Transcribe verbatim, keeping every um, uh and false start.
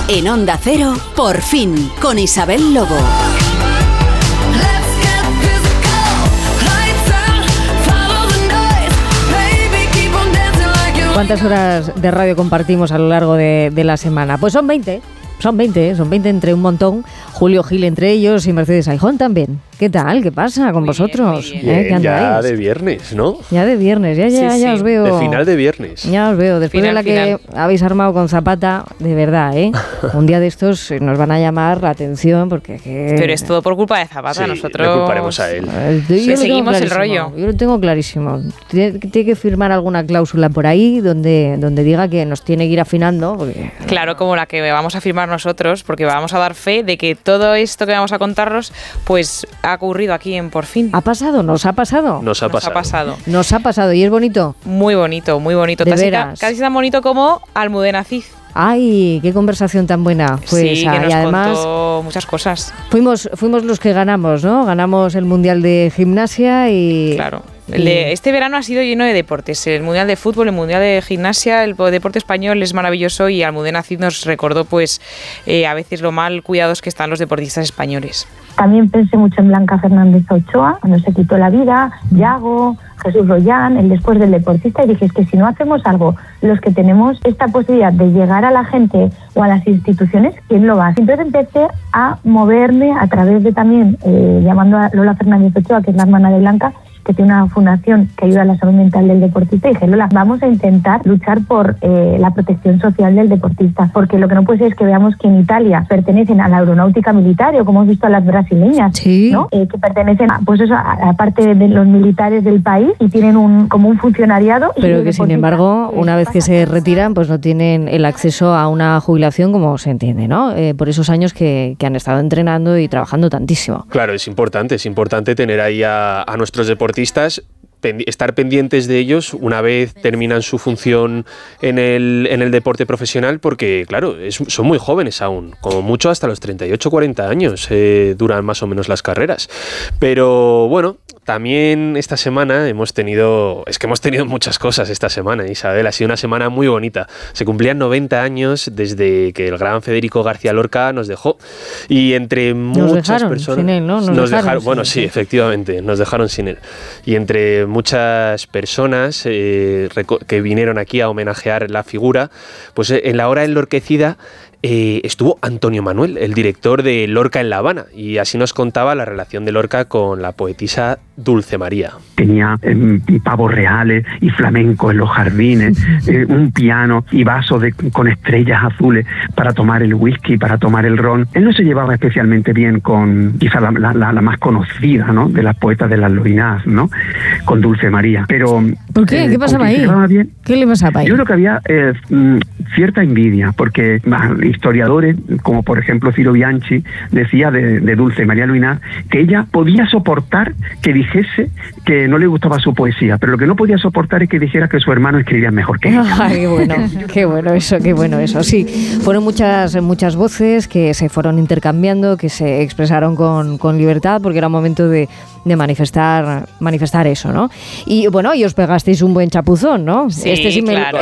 En Onda Cero, Por fin, con Isabel Lobo. ¿Cuántas horas de radio compartimos a lo largo de, de la semana? Pues son veinte. Son veinte, son veinte entre un montón. Julio Gil entre ellos y Mercedes Aijón también. ¿Qué tal? ¿Qué pasa con muy vosotros? Bien, bien. ¿Eh? ¿Qué andáis? Ya de viernes, ¿no? Ya de viernes, ya, ya, sí, ya sí. os veo. De final de viernes. Ya os veo. Después final, de la final. Que habéis armado con Zapata, de verdad, ¿eh? Un día de estos nos van a llamar la atención porque... Que... Pero es todo por culpa de Zapata. Sí, nosotros le culparemos a él. Yo seguimos el rollo. Yo lo tengo clarísimo. Tiene, tiene que firmar alguna cláusula por ahí donde, donde diga que nos tiene que ir afinando. Porque... Claro, como la que vamos a firmar nosotros, porque vamos a dar fe de que todo esto que vamos a contaros pues ha ocurrido aquí en Por fin. ¿Ha pasado? ¿Nos ha pasado? Nos ha pasado. Nos ha pasado. Nos ha pasado. ¿Y es bonito? Muy bonito, muy bonito. ¿De casi, veras? Casi tan bonito como Almudena Cid. ¡Ay, qué conversación tan buena! Pues, sí, que nos y además contó muchas cosas. Fuimos, fuimos los que ganamos, ¿no? Ganamos el Mundial de Gimnasia y... Claro. El de, este verano ha sido lleno de deportes. El Mundial de Fútbol, el Mundial de Gimnasia, el deporte español es maravilloso y Almudena Cid nos recordó pues eh, a veces lo mal cuidados que están los deportistas españoles. También pensé mucho en Blanca Fernández Ochoa, cuando se quitó la vida, Yago, Jesús Rollán, el después del deportista, y dije, es que si no hacemos algo, los que tenemos esta posibilidad de llegar a la gente o a las instituciones, ¿quién lo va a hacer? Entonces empecé a moverme a través de también, eh, llamando a Lola Fernández Ochoa, que es la hermana de Blanca, que tiene una fundación que ayuda a la salud mental del deportista, y dije, Lola, vamos a intentar luchar por eh, la protección social del deportista, porque lo que no puede ser es que veamos que en Italia pertenecen a la aeronáutica militar, o como hemos visto a las brasileñas, ¿sí? ¿no? Eh, que pertenecen a, pues eso, a la parte de los militares del país y tienen un como un funcionariado. Pero que sin embargo, una vez que se retiran, pues no tienen el acceso a una jubilación como se entiende, ¿no? Eh, por esos años que, que han estado entrenando y trabajando tantísimo. Claro, es importante, es importante tener ahí a, a nuestros deportistas, estar pendientes de ellos una vez terminan su función en el, en el deporte profesional, porque claro, es, son muy jóvenes aún, como mucho hasta los treinta y ocho, cuarenta años eh, duran más o menos las carreras. Pero bueno, también esta semana hemos tenido, es que hemos tenido muchas cosas esta semana, Isabel, ha sido una semana muy bonita. Se cumplían noventa años desde que el gran Federico García Lorca nos dejó, y entre nos muchas dejaron personas sin él, ¿no? Nos, nos dejaron, dejaron, bueno, sí, sí, sí, efectivamente, nos dejaron sin él. Y entre muchas personas eh, que vinieron aquí a homenajear la figura, pues en la hora enlorquecida eh, estuvo Antonio Manuel, el director de Lorca en La Habana, y así nos contaba la relación de Lorca con la poetisa Dulce María. Tenía eh, pavos reales y flamenco en los jardines, eh, un piano y vasos de, con estrellas azules para tomar el whisky, para tomar el ron. Él no se llevaba especialmente bien con quizá la, la, la, la más conocida, ¿no?, de las poetas de las Lorinás, ¿no?, con Dulce María. Pero ¿por qué? Eh, ¿Qué pasaba ahí? Bien, ¿qué le pasaba ahí? Yo creo que había eh, cierta envidia, porque bah, historiadores, como por ejemplo Ciro Bianchi, decía de, de Dulce María Lorinás que ella podía soportar que dijese que no le gustaba su poesía, pero lo que no podía soportar es que dijera que su hermano escribía mejor que ella. Ay, qué bueno, qué bueno eso, qué bueno eso. Sí, fueron muchas muchas voces que se fueron intercambiando, que se expresaron con, con libertad, porque era un momento de, de manifestar manifestar eso, ¿no? Y bueno, y os pegasteis un buen chapuzón, ¿no? Sí, este sí me, claro.